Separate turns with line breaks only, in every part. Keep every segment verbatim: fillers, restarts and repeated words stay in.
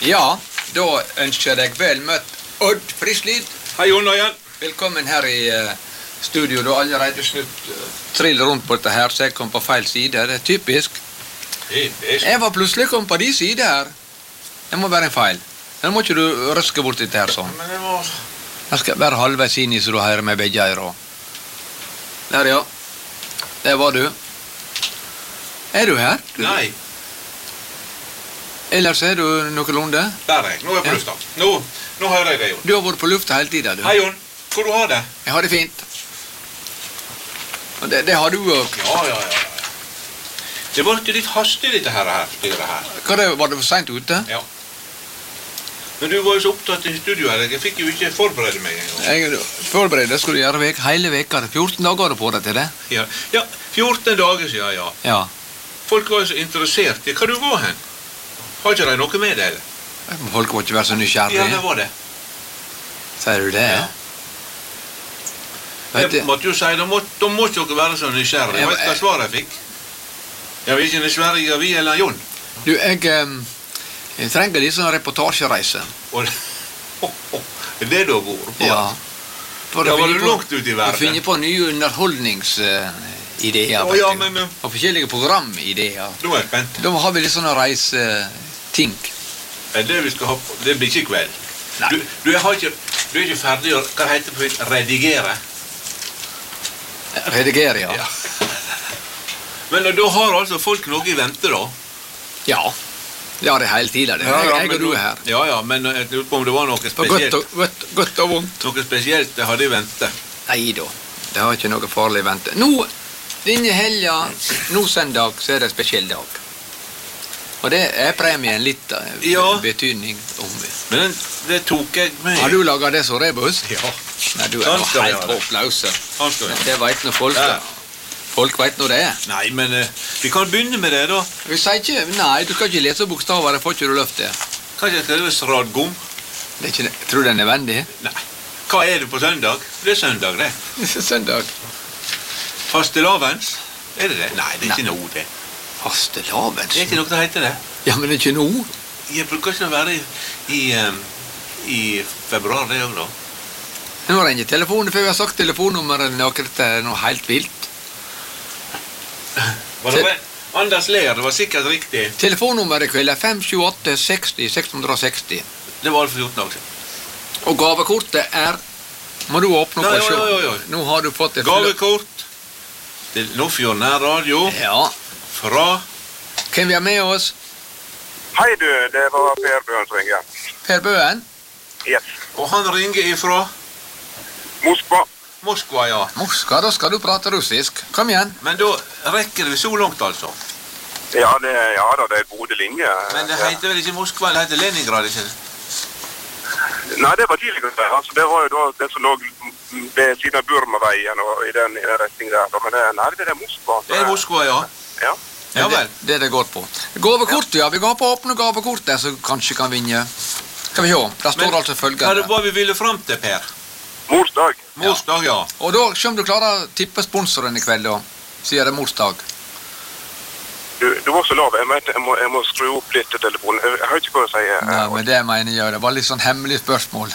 Ja, da ønsker jeg deg vel møtt Odd Frislid.
Hei, Jon og Jan.
Velkommen her i uh, studio. Du har allerede snutt uh, trill rundt på dette her, så jeg kom på feil side. Det er typisk.
Typisk.
Jeg var plutselig kom på de side her. Det må være en feil. Nå må ikke du røske bort dette her sånn.
Men det må...
Jeg skal være halvveis inn i så du hører med begge øyre. Der, ja. Der var du. Er du her? Du...
Nei.
Ellers er du noenlunde?
Der er jeg. Nå er jeg på lufta. Nå, nå hører jeg deg, Jon.
Du har vært på lufta hele tiden, du.
Hei, Jon. Hvor du har det?
Jeg har det fint. Og det, det har du også.
Ja, ja, ja. Det var ikke litt hastig, dette her, her, styret her.
Hva det, var det for sent ute?
Ja. Men du var jo så opptatt i studio her. Jeg fikk jo ikke forberede meg en gang.
Jeg forbereder skulle gjøre vek, hele veka. fjorten dager har du på deg til det.
Ja, ja fjorten dager siden, ja.
Ja.
Folk var jo så interessert i hva du var hen. Har ikke de noe med det, eller?
Folk må ikke være så nysgjerrige.
Ja, det var det.
Sier du det?
Ja.
Vet
Jeg
du,
måtte jo si, da må, da må ikke dere være så nysgjerrige.
Ja,
Vet du hva
jeg-
svaret jeg fikk? Jeg var ikke nysgjerrige, vi eller Jon.
du jeg, em, jeg trenger litt sånn reportasjereise.
Og oh, oh, det er det du har vært på.
Ja. For
Ja,
å
var
finne
du
på-
langt ute i
å
verden?
finne på nye underholdningsideer.
Å,
vet
ja,
du.
men, men
Og forskjellige programideer.
nå er jeg spent.
Da har vi litt sånne reiseting.
Det er det vi skal ha på. Det blir ikke i kveld.
Nei.
Du, du, er, har ikke, du er ikke ferdig å, hva heter det på fint? Redigere?
Redigere, ja.
Ja. Men da har altså folk noe i vente, da?
Ja. Ja, det er hele tiden. Det. Jeg, jeg
men
og du
nå-
er her.
Ja, ja, men jeg lurte på om det var noe
Og godt
spesielt.
og, godt, godt og vondt.
Noe spesielt det hadde i vente.
Nei da, det har ikke noe farlig vente. Nå, denne helga, nå søndag, så er det en spesiell dag. Og det er premien litt av
Ja.
betydning om.
Men den, det tok jeg med.
Har du laget det som rebus?
Ja.
Nei, du er
Han
jo
skal
helt
gjøre det.
håpløse.
Han skal gjøre det.
Det vet nå folk.
Ja.
Folk vet nå det.
Nei, men eh, vi kan begynne med det, da.
Vi sier ikke, nei, du skal ikke lese bokstaver, det får ikke du løft det.
Kanskje jeg skriver Sradgom?
Det er ikke, jeg tror det er nødvendig.
Nei. Hva er det på søndag? Det er søndag, det.
Søndag.
Fastelavns? Er det det? Nei, det er
Nei.
ikke noe, det.
Fastelavns.
Det er ikke noe det heter det.
Ja, men det er ikke noe.
Jeg bruker ikke å være i, i, em, i februar, det òg, da.
Nå ringer telefonen, for vi har sagt telefonnummeret noe, dette er noe helt vilt.
Var det vel? Anders ler, det var sikkert riktig.
Telefonnummeret i kveld er fem sju åtte seksti seks seksti.
Det var det for fjorten dager siden.
Og gavekortet er, må du åpne opp
Ja,
og
ja,
se.
ja, ja.
Nå har du fått et
Gavekort til Nordfjord nærradio
Ja,
fra
hvem vi har med oss?
Hei du, det var Per Bøen som ringer.
Per Bøen.
Yes.
Og han ringer ifra
Moskva.
Moskva, ja.
Moskva, da skal du prate russisk. Kom igjen.
Men da rekker vi så langt, altså.
Ja, det, ja da, det er gode linjer.
Men det heter vel ikke Moskva, det heter Leningrad, ikke det?
Nei, det var tidligere. Altså, det var jo da det som lå ved siden av Burma-veien og i den, i den retningen der. Men det, nei, det er Moskva.
Det er Moskva, ja.
Ja.
Ja vel.
Det, det er det går på. Gavekortet, ja. Vi går på å åpne gavekortet, så kanskje kan vinne. Skal vi se. Der står
Men
altså
hva det
følgende.
var vi ville fram til, Per?
Morsdag.
Morsdag, ja.
Og da, se om du klarer å tippe sponsoren i kveld, da. Sier det morsdag.
Du, du var så lav. Jeg, mente, jeg, må, jeg må skru opp litt til telefonen. Jeg, jeg har ikke hva å si.
Nei, men det mener jeg, det var litt sånn hemmelig spørsmål.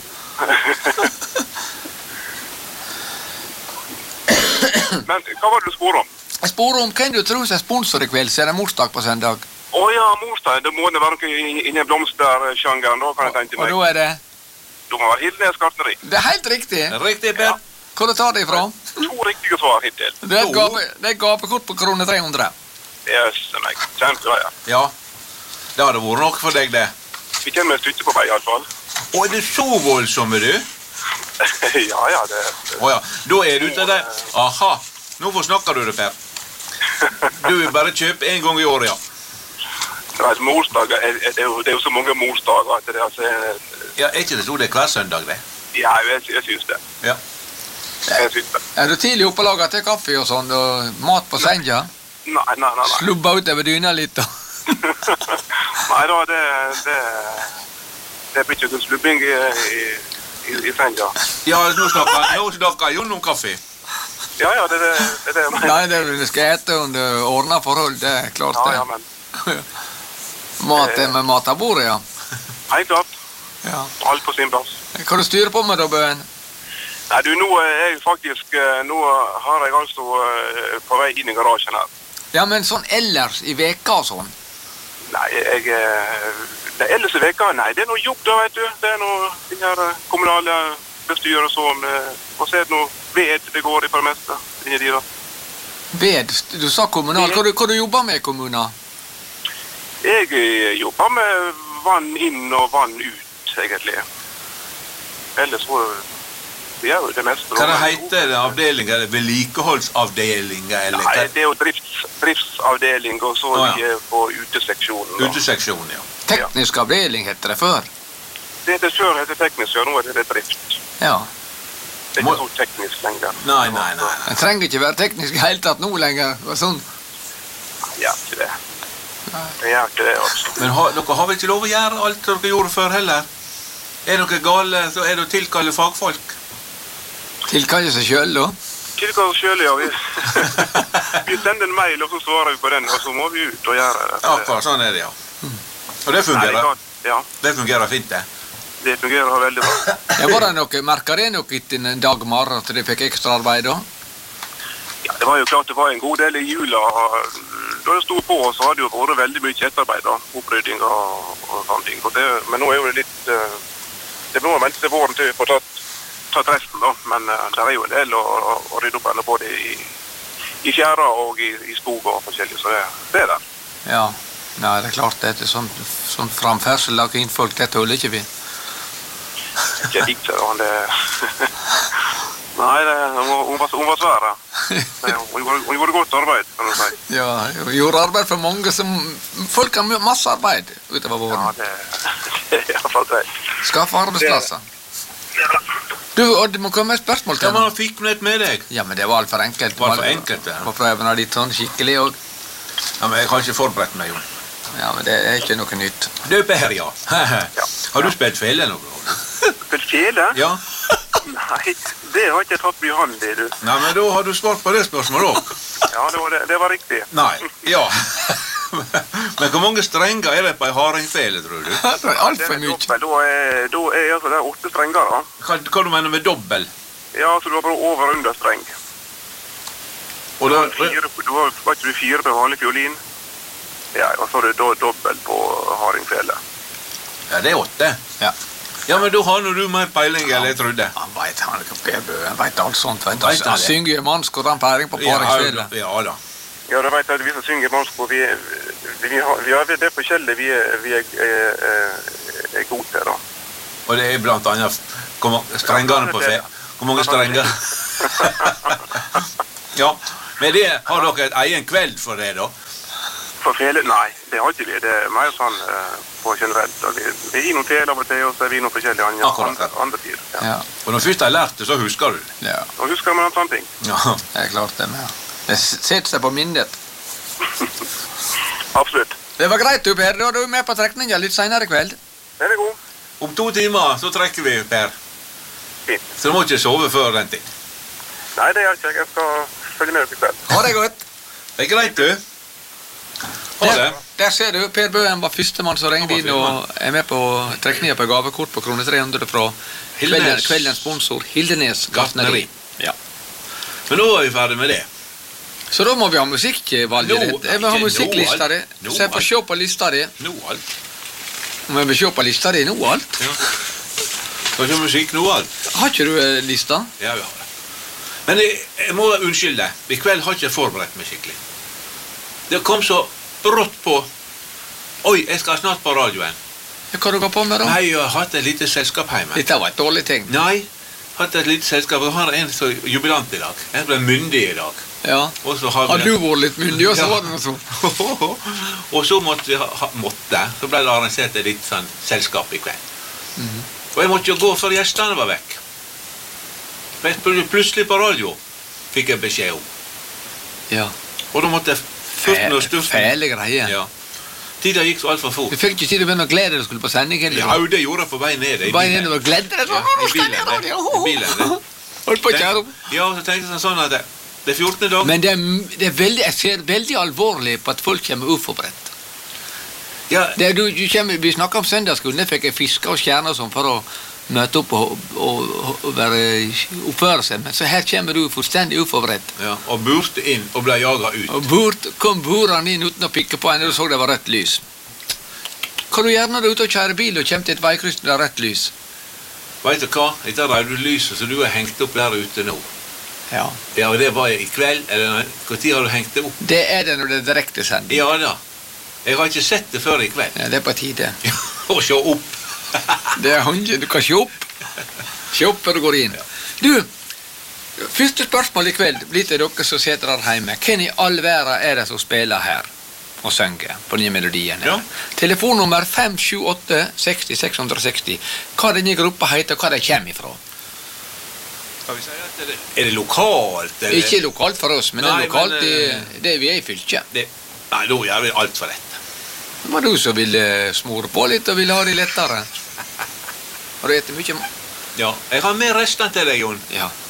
Men hva var det du spør om?
Jeg spør om hvem du tror som er sponsor i kveld, så er det morsdag på søndag.
Å ja, morsdag. Det må det være noe i- inni blomstersjangeren, da kan jeg tenke
Og
meg.
da er det...
Du må være Hildnes gartneri.
Det er helt riktig.
Riktig, Per.
Hvor du tar det ifra?
To riktige svar hittil.
Det er et, gave, det er et gavekort på krone tre hundre.
Jøsse meg. Kjempegreier.
Ja. Det hadde vært nok for deg, det.
Vi kommer et stykke på vei, i alle fall.
Å, er du så voldsom, er du?
ja, ja, det...
Å ja, da er du ute der. Aha, nå forsnakker du det, Per. Du vil bare kjøpe en gang i året, ja.
Det er, morsdager, er, er, det er, jo, det er jo så mange morsdager at det altså, er-
Ja, er ikke det så det er hver søndag, det?
ja, jeg, jeg synes det.
Ja.
Jeg synes det.
Er du tidlig oppe og lager til kaffe og sånn, og mat på senga?
Nei, nei, nei, nei.
Slubba utover dyna litt, da.
nei da, det, det, det blir ikke slubbing i, i, i, i senga.
Ja, nå snakker, nå snakker Jon om kaffe.
Ja, ja, det er det, det, er det jeg mener.
Nei, det du skal ete under ordna forhold, det er klart
Ja,
det.
ja, men
Mat er med mat av bordet, ja.
Helt klart.
Ja.
Alt på sin plass.
Hva du styrer på med da, Bøen?
Nei, du, nå er jeg faktisk, eh, nå har jeg altså eh, på vei inn i garasjen her.
Ja, men sånn ellers i veka og sånn?
Nei, jeg, eh, det er ellers i veka, nei, det er noe jobb da, vet du. Det er noe, de her eh, kommunale bestyrer sånn, eh, og så er det noe ved det går i for det meste, inni de da.
Ved? Du sa kommunal. Hva du, hva du jobber med i kommunen?
Jeg eh, jobber med vann inn og vann ut, egentlig. Ellers så, det er jo det meste.
Hva det heter det avdeling? Er det vedlikeholdsavdeling? Eller
Nei,
hva?
det er jo drifts, driftsavdeling, og så
Å,
er
ja.
vi på uteseksjonen. da.
Uteseksjon, ja.
Teknisk avdeling heter det før.
Det heter før heter teknisk, ja, nå er det drift.
Ja.
Det er
Må-
ikke så teknisk lenger.
Nei, nei, nei.
En trenger ikke være teknisk i hele tatt nå lenger. Og sånn.
Jeg gjør ikke det. Jeg gjør ikke det, altså.
Men har, dere har vel ikke lov å gjøre alt dere gjorde før heller? Er dere gale, så er det å tilkalle fagfolk.
Tilkalle seg sjøl, da.
Kirka oss selv, ja. Vi, vi sender en mail, og så svarer vi på den, og så må vi ut og gjøre det.
Akkurat sånn er det, ja. Og det
Nei, det
fungerer.
kan, ja,
Det fungerer fint, det.
det fungerer veldig bra.
Ja, var det noe, merker det noe etter en dag morgen at de fikk ekstra arbeid da?
Ja, det var jo klart det var en god del i jula. Da det stod på, så hadde det jo vært veldig mye etterarbeid, da. Opprydding og, og sånne ting. Og det, men nå er jo det litt... eh, Det må vente til våren til vi får tatt, tatt resten, da. Men uh, det er jo en del å, å, å rydde opp eller både i, i fjæra og i, i skog og forskjellig, så det, det er det.
Ja. Nei, det er klart det er sånn, sånn framferdsel av kvinnfolk, det tåler ikke vi.
Ikke likt, da. Det... Nei, det, hun, var- hun, var, hun var svær, da. Det- Hun, gjorde- hun gjorde godt arbeid, kan du si.
Ja, gjorde arbeid for mange som... Folk har mye- masse arbeid utover
Ja,
våren.
det, det er i hvert fall greit.
Skaffe arbeidsplasser. Du, Odd, det må komme et spørsmål
Hva
til
man
meg.
har fikk med med deg?
Ja, men det var alt for enkelt.
Var for enkelt, det.
På prøven av litt sånn skikkelig, og...
Ja, men jeg har ikke forberedt meg, Jon.
Ja, men det er ikke noe nytt.
Du, Per, ja. Har du spilt fele noe?
Spilt fele?
Ja.
Nei, det har ikke jeg tatt mye hand i, du.
Nei, men da har du svart på det spørsmålet også.
Ja, det var, det, det var riktig.
Nei, ja. Men hvor mange strenger er det på en hardingfele, tror du?
Det er alt
Det
for
er
mye.
dobbel. Da er, da er altså det er åtte strenger, da.
Hva, hva du mener med dobbel?
Ja, så du har bare over- og understreng.
Og da,
Fire, du har, var ikke du fire på vanlig fiolin? Ja, og så har du da dobbel på hardingfele.
ja, det er åtte.
Ja.
Ja, men da har nå du mer peiling enn jeg trodde.
Han vet han ikke Per Bø, han vet alt sånt. Vet,
Vet han
han
det?
synger jo mannskor, han pæring på
Ja,
paringsfjellet.
ja da.
Ja, du vet at vi som synger mannsko, vi, vi, vi, har, vi har det forskjellige vi, er, vi er, er, er, er gode til, da.
Og det er blant annet hvor mange strengene på fe. Hvor mange strenger? Ja, men det har dere et egen kveld for det, da?
For fele? Nei, det har ikke vi. Det er mer sånn uh, på generelt. Da. Vi, vi gir noen til av og til, og så er vi noen forskjellige andre,
Akkurat.
andre, andre tider. Ja.
Ja,
Og når først jeg har lært det, så husker du det.
ja,
Og husker man sånne ting.
Ja.
det er klart det med. Det setter seg på minnet.
Absolutt.
Det var greit, du Per. Da er du med på trekninga litt senere i kveld.
Den er god.
Om to timer så trekker vi, Per.
Fint.
Så du må ikke sove før den tid.
Nei, det gjør ikke jeg. Jeg skal følge med dere i kveld.
Ha det godt.
Det er greit, du. Ha det.
Der, der ser du, Per Bøen var førstemann som ringte inn og er med på trekninga på gavekort på krone tre hundre fra
Hildenes.
kveldens, kveldens sponsor Hildenes
Gartneri.
Gartneri. Ja.
Men nå er vi ferdig med det.
Så da må vi ha musikkvalget
Nå,
ditt. Jeg vil ha
ikke
musikklista
nå
di.
alt. Nå
Så jeg får
alt.
se på lista di.
Nå alt.
Om jeg vil se på lista di nå alt.
Ja. Skal ikke musikk nå alt?
Har ikke du eh, lista?
Ja, vi har det. Men jeg, jeg må unnskylde. I kveld har ikke jeg forberedt meg skikkelig. Det kom så brått på. Oi, jeg skal snart på radioen.
Ja, hva du går på med da?
Nei, jeg har hatt et lite selskap hjemme.
Dette var et dårlig ting.
Nei, hatt et lite selskap. Jeg har en som er jubilant i dag. Jeg ble myndig i dag.
Ja.
Og så har vi
Har du vært litt myndig, og så
Ja.
var det noe sånt?
Og så måtte vi ha, ha, måtte, så ble det arrangert et litt sånn selskap i kveld.
Mhm.
Og jeg måtte jo gå før gjestene var vekk. Men pl- plutselig på radio fikk jeg beskjed om.
Ja.
Og da måtte jeg furten og sturten.
Fæle greier.
Ja. Tida gikk så alt for
Du
fort.
fikk ikke tid til å begynne å glede deg skulle på sending? eller
Ja,
noe?
jo, det gjorde jeg på vei ned. i
Bare
bilen.
inn og glede deg sånn?
Ja,
Nå
i
skal jeg
bilen,
i radio!
det. I bilen, det.
Holdt på å kjære om.
Ja, så tenkte jeg sånn at det, det er fjortende dag.
Men det er, det er veldig, jeg ser veldig alvorlig på at folk kommer uforberedt.
Ja,
Det, du, du kommer, vi snakker om søndagsskolen, det fikk jeg fisker og stjerner som for å møte opp og, og, og være, oppføre seg, men så her kommer du fullstendig uforberedt.
ja, og burte inn og ble jaget ut.
Og bort, kom burene inn uten å pikke på en, og du så det var rødt lys. Hva du gjør når du er ute og kjører bil og kommer til et veikryss der det er rødt lys?
Vet du hva? Dette røde lyset som du har hengt opp der ute nå.
Ja.
Ja, og det var i kveld, eller hvor tid har du hengt det opp?
Det er det når det er direkte sending.
Ja da. Jeg har ikke sett det før i kveld.
Ja, det er på tide.
Og se opp.
Det er hundre, du kan se opp. Se opp før du går inn. Du, første spørsmål i kveld blir til dere som sitter der hjemme. Hvem i all verden er det som spiller her og synger på denne melodien?
Ja.
Telefonnummer fem sju åtte seks null seks seks null. Hva denne gruppa heter, og hva de kommer ifra.
Skal vi si at det er det lokalt? Eller?
Ikke lokalt for oss, men det
Nei,
er lokalt
men,
i det vi er i fylket.
Det, nei, da gjør vi alt for rett.
Det var du som ville smore på litt og ville ha det lettere. Har du etter mye?
Ja, jeg har mer restene til deg, Jon.
Ja.